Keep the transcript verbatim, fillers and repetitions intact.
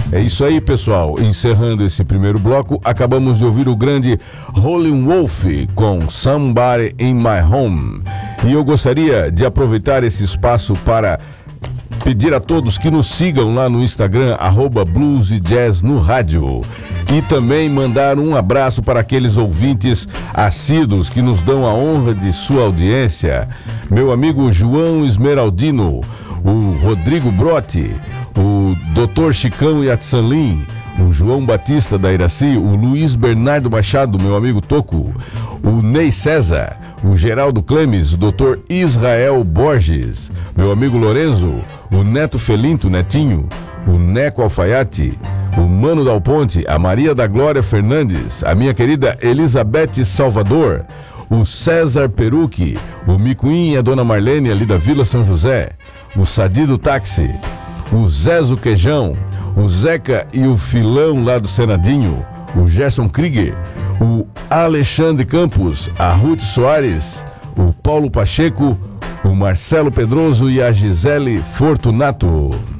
É isso aí, pessoal. Encerrando esse primeiro bloco, acabamos de ouvir o grande Howlin' Wolf com Somebody in My Home. E eu gostaria de aproveitar esse espaço para pedir a todos que nos sigam lá no Instagram, arroba Blues e Jazz no Rádio. E também mandar um abraço para aqueles ouvintes assíduos que nos dão a honra de sua audiência. Meu amigo João Esmeraldino, o Rodrigo Brotti, o doutor Chicão Yatsanlin, o João Batista da Iraci, o Luiz Bernardo Machado, meu amigo Toco, o Ney César, o Geraldo Clemes, o doutor Israel Borges, meu amigo Lorenzo, o Neto Felinto, Netinho, o Neco Alfaiate, o Mano Dal Ponte, a Maria da Glória Fernandes, a minha querida Elizabeth Salvador, o César Perucchi, o Micuim e a Dona Marlene ali da Vila São José, o Sadi do Táxi, o Zezo Queijão, o Zeca e o Filão lá do Senadinho, o Gerson Krieger, o Alexandre Campos, a Ruth Soares, o Paulo Pacheco, o Marcelo Pedroso e a Gisele Fortunato.